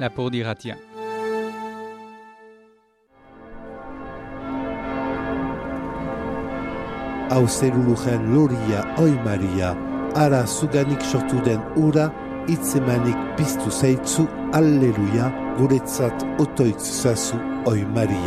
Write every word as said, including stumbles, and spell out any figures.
Lapurdi Irratia. Hau zerulujen loria, oi Maria, ara zuganik sortu den ura, itzemanik piztu zaitzu, alleluia, guretzat otoitzazu, oi Maria.